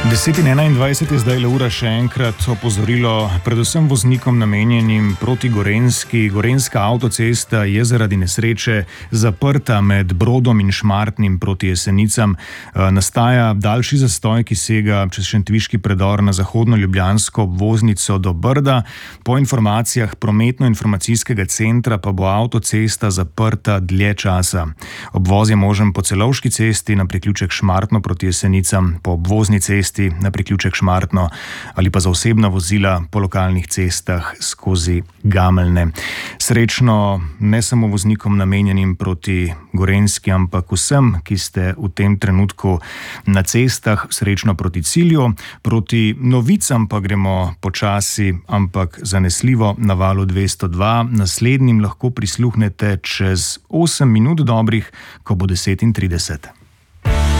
10:21 je zdaj le ura, še enkrat opozorilo predvsem voznikom namenjenim proti Gorenjski. Gorenjska avtocesta je zaradi nesreče zaprta med Brodom in Šmartnim proti Jesenicam. Nastaja daljši zastoj, ki sega čez Šentviški predor na zahodno ljubljansko obvoznico do Brda. Po informacijah prometno-informacijskega centra pa bo avtocesta zaprta dlje časa. Obvoz je možen po Celovški cesti na priključek Šmartno proti Jesenicam, po obvozni cesti na priključek Šmartno ali pa za osebna vozila po lokalnih cestah skozi Gameljne. Srečno ne samo voznikom namenjenim proti Gorenjski, ampak vsem, ki ste v tem trenutku na cestah, srečno proti cilju. Proti novicam pa gremo počasi, ampak zanesljivo na valu 202. Naslednjim lahko prisluhnete čez 8 minut dobrih, ko bo 10:30.